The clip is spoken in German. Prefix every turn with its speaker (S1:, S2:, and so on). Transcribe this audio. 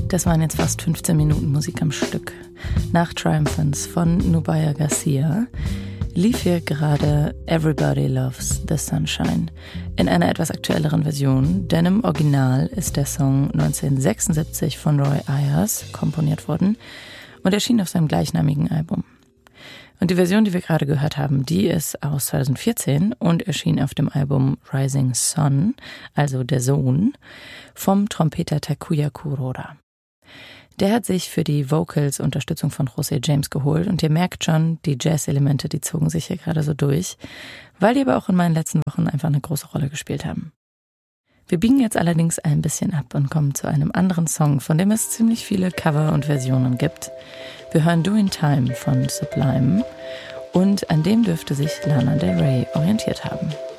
S1: Das waren jetzt fast 15 Minuten Musik am Stück. Nach Triumphants von Nubya Garcia lief hier gerade Everybody Loves the Sunshine in einer etwas aktuelleren Version, denn im Original ist der Song 1976 von Roy Ayers komponiert worden und erschien auf seinem gleichnamigen Album. Und die Version, die wir gerade gehört haben, die ist aus 2014 und erschien auf dem Album Rising Sun, also der Sohn, vom Trompeter Takuya Kuroda. Der hat sich für die Vocals Unterstützung von José James geholt und ihr merkt schon, die Jazz-Elemente, die zogen sich hier gerade so durch, weil die aber auch in meinen letzten Wochen einfach eine große Rolle gespielt haben. Wir biegen jetzt allerdings ein bisschen ab und kommen zu einem anderen Song, von dem es ziemlich viele Cover und Versionen gibt. Wir hören Doing Time von Sublime und an dem dürfte sich Lana Del Rey orientiert haben.